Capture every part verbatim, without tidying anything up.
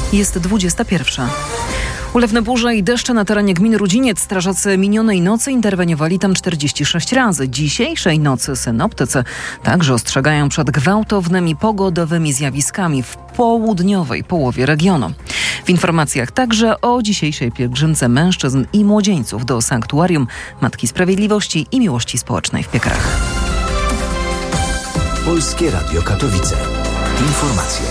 Jest dwudziesta pierwsza. Ulewne burze i deszcze na terenie gminy Rudziniec. Strażacy minionej nocy interweniowali tam czterdzieści sześć razy. Dzisiejszej nocy synoptycy także ostrzegają przed gwałtownymi pogodowymi zjawiskami w południowej połowie regionu. W informacjach także o dzisiejszej pielgrzymce mężczyzn i młodzieńców do sanktuarium Matki Sprawiedliwości i Miłości Społecznej w Piekarach. Polskie Radio Katowice. Informacje.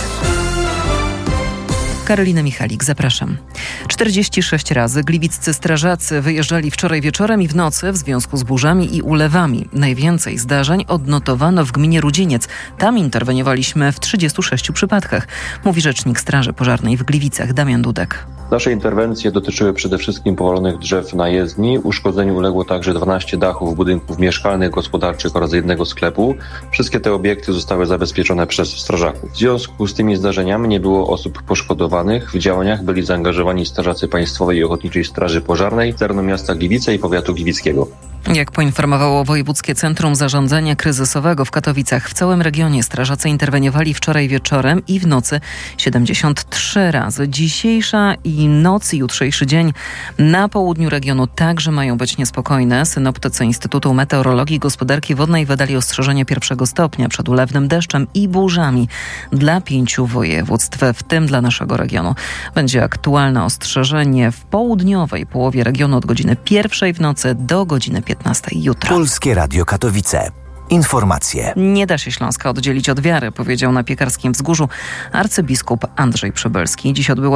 Karolina Michalik, zapraszam. czterdzieści sześć razy gliwiccy strażacy wyjeżdżali wczoraj wieczorem i w nocy w związku z burzami i ulewami. Najwięcej zdarzeń odnotowano w gminie Rudziniec. Tam interweniowaliśmy w trzydziestu sześciu przypadkach, mówi rzecznik Straży Pożarnej w Gliwicach Damian Dudek. Nasze interwencje dotyczyły przede wszystkim powalonych drzew na jezdni. Uszkodzeniu uległo także dwanaście dachów budynków mieszkalnych, gospodarczych oraz jednego sklepu. Wszystkie te obiekty zostały zabezpieczone przez strażaków. W związku z tymi zdarzeniami nie było osób poszkodowanych. W działaniach byli zaangażowani strażacy Państwowej i Ochotniczej Straży Pożarnej z terenu miasta Gliwice i powiatu gliwickiego. Jak poinformowało Wojewódzkie Centrum Zarządzania Kryzysowego w Katowicach, w całym regionie strażacy interweniowali wczoraj wieczorem i w nocy siedemdziesiąt trzy razy. Dzisiejsza i noc i jutrzejszy dzień na południu regionu także mają być niespokojne. Synoptycy Instytutu Meteorologii i Gospodarki Wodnej wydali ostrzeżenie pierwszego stopnia przed ulewnym deszczem i burzami dla pięciu województw, w tym dla naszego regionu. Będzie aktualne ostrzeżenie w południowej połowie regionu od godziny pierwszej w nocy do godziny piętnastej jutro. Polskie Radio Katowice. Informacje. Nie da się Śląska oddzielić od wiary, powiedział na Piekarskim Wzgórzu arcybiskup Andrzej Przybylski. Dziś odbyła